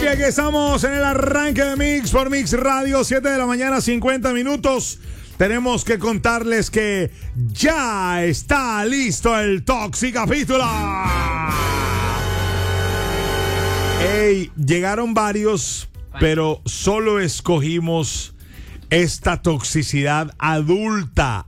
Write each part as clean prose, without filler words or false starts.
Familia, que estamos en el arranque de Mix por Mix Radio, 7 de la mañana, 50 minutos. Tenemos que contarles que ya está listo el Toxicapítulo. Ey, llegaron varios, pero solo escogimos esta toxicidad adulta.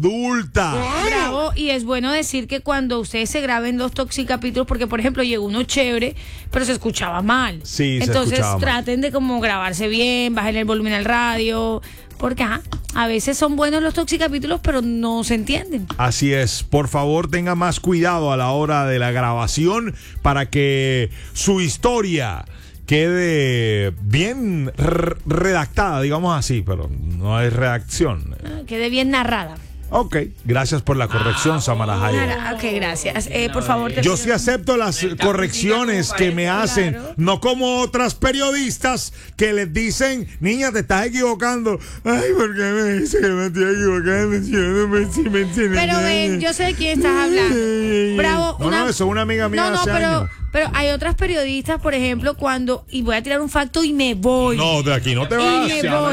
Bravo, y es bueno decir que cuando ustedes se graben los toxicapítulos, porque por ejemplo llegó uno chévere, pero se escuchaba mal. Sí, entonces se escuchaba traten de como grabarse bien, bajen el volumen al radio, porque a veces son buenos los toxicapítulos, pero no se entienden. Así es, por favor tenga más cuidado a la hora de la grabación para que su historia quede bien redactada, digamos así, pero no es redacción. Quede bien narrada. Ok, gracias por la corrección, Samara Hayek. Ok, gracias. Por favor. Yo sí acepto las correcciones que me hacen, no como otras periodistas que les dicen, niña, te estás equivocando. Ay, ¿por qué me dice que me estoy equivocando? Si yo no me entiendo. Pero ven, yo sé de quién estás hablando. Bravo. No, eso es una amiga mía hace años. Pero hay otras periodistas, por ejemplo, y voy a tirar un facto y me voy. No, de aquí no te vas.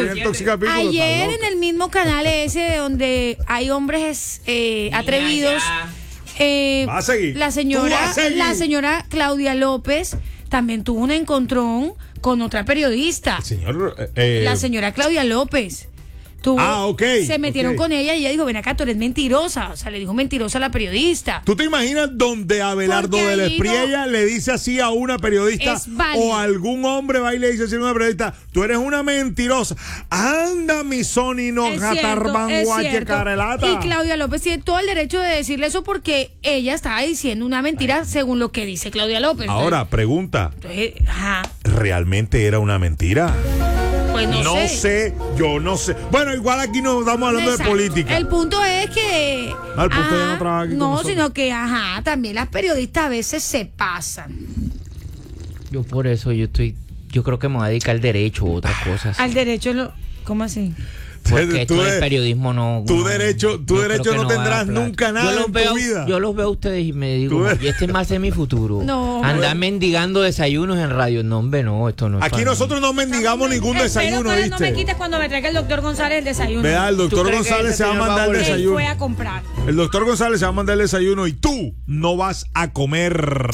Ayer en el mismo canal ese donde hay hombres atrevidos, va a seguir. la señora Claudia López también tuvo un encontrón con otra periodista. La señora Claudia López. Se metieron con ella y ella dijo, ven acá, tú eres mentirosa. O sea, le dijo mentirosa a la periodista. ¿Tú te imaginas donde Abelardo de la Espriella le dice así a una periodista o algún hombre va y le dice así a una periodista, tú eres una mentirosa? Anda, mi Sony, no jatarbanguache carelata. Y Claudia López tiene todo el derecho de decirle eso porque ella estaba diciendo una mentira según lo que dice Claudia López. Ahora, pregunta. ¿Realmente era una mentira? Pues no sé. Yo no sé. Bueno, igual aquí no estamos hablando de política. El punto es que... El punto ya no trabaja aquí con nosotros. Sino que, también las periodistas a veces se pasan. Yo por eso, yo creo que me voy a dedicar al derecho u otras cosas. Al derecho, ¿cómo así? Porque esto del periodismo no... Tu derecho no tendrás nunca nada en tu vida. Yo los veo a ustedes y me digo, y este es más mi futuro. No. Andar mendigando desayunos en radio. No, hombre, no, esto no es aquí nosotros no mendigamos ningún desayuno, ¿viste? No me quites cuando me traiga el doctor González el desayuno. Vea, el doctor González se va a mandar el desayuno. Él fue a comprar. El doctor González se va a mandar el desayuno y tú no vas a comer.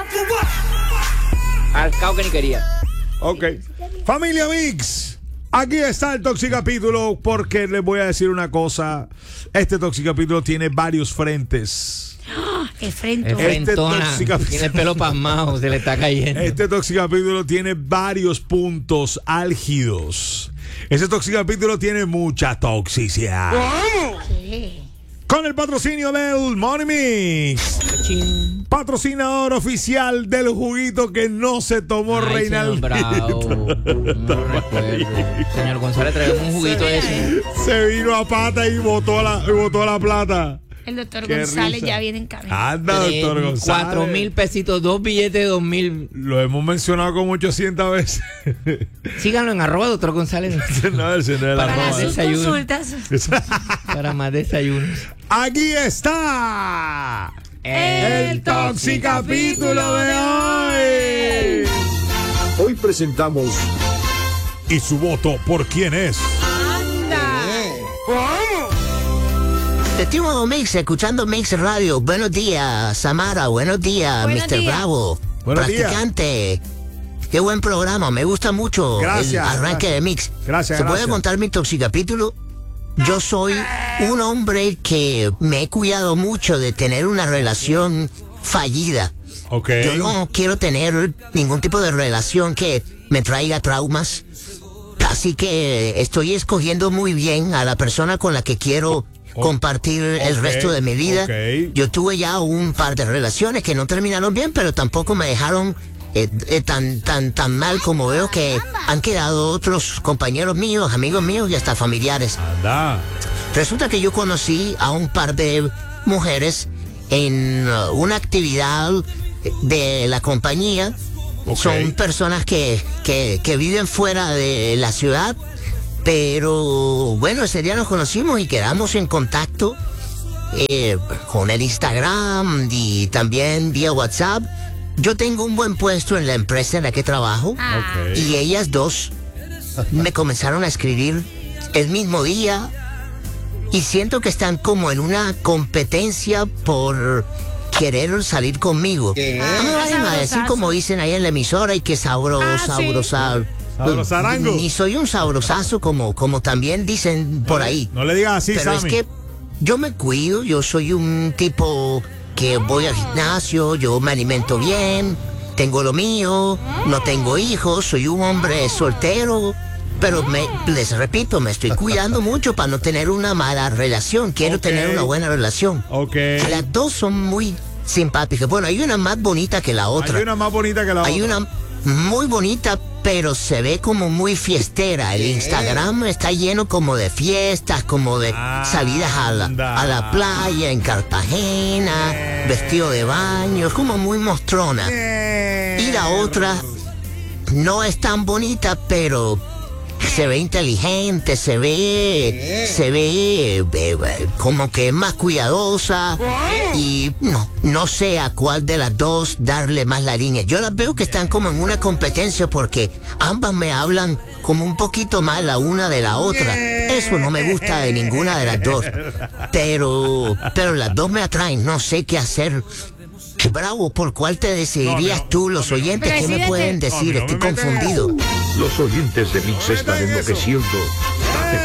Al cabo que ni quería. Ok. Familia Mix. Aquí está el Toxicapítulo porque les voy a decir una cosa. Este Toxicapítulo tiene varios frentes. ¿Qué frente? Tiene el pelo pasmado, se le está cayendo. Este Toxicapítulo tiene varios puntos álgidos. Este Toxicapítulo tiene mucha toxicidad. ¿Qué? Con el patrocinio del Money Mix. Patrocinador oficial del juguito que no se tomó Reinaldo. Señor González, traemos un juguito de ese. Se vino a pata y botó la plata. El doctor González ya viene en camino. Anda, doctor González. 4,000 pesitos, 2 billetes de 2,000. Lo hemos mencionado como 800 veces. Síganlo en @ doctor González. Para sus consultas. Para más desayunos. Aquí está el Toxicapítulo de hoy. Hoy presentamos ¿Y su voto por quién es? Estimado Mix, escuchando Mix Radio. Buenos días, Samara. Buenos días, Mr. Bravo. Buenos Practicante. Qué buen programa. Me gusta mucho el arranque de Mix. Gracias. ¿Se puede contar mi Toxicapítulo? Yo soy un hombre que me he cuidado mucho de tener una relación fallida. Okay. Yo no quiero tener ningún tipo de relación que me traiga traumas. Así que estoy escogiendo muy bien a la persona con la que quiero compartir el resto de mi vida. Yo tuve ya un par de relaciones que no terminaron bien, pero tampoco me dejaron tan mal como veo que han quedado otros compañeros míos, amigos míos y hasta familiares. Anda. Resulta que yo conocí a un par de mujeres en una actividad de la compañía. Son personas que viven fuera de la ciudad. Pero bueno, ese día nos conocimos y quedamos en contacto con el Instagram y también vía WhatsApp. yo tengo un buen puesto en la empresa en la que trabajo y ellas dos me comenzaron a escribir el mismo día y siento que están como en una competencia por querer salir conmigo. No me vayan a decir como dicen ahí en la emisora y que sabrosarango. Ni soy un sabrosazo como también dicen por ahí. No le digas así, pero Sammy. Es que yo me cuido, yo soy un tipo que voy al gimnasio, yo me alimento bien, tengo lo mío, no tengo hijos, soy un hombre soltero. Pero les repito, me estoy cuidando mucho para no tener una mala relación. Quiero tener una buena relación. Las dos son muy simpáticas. Bueno, hay una más bonita que la otra. Hay una más bonita que la otra. Hay una muy bonita, pero se ve como muy fiestera. El Instagram está lleno como de fiestas, como de salidas a la playa en Cartagena, vestido de baño, es como muy mostrona. Y la otra no es tan bonita, pero se ve inteligente, se ve como que es más cuidadosa y no sé a cuál de las dos darle más la línea. Yo las veo que están como en una competencia porque ambas me hablan como un poquito más la una de la otra. Eso no me gusta de ninguna de las dos. Pero las dos me atraen, no sé qué hacer. Bravo, ¿por cuál te decidirías tú? Los oyentes, ¿qué me pueden decir? Estoy confundido. Los oyentes de Mix están enloqueciendo.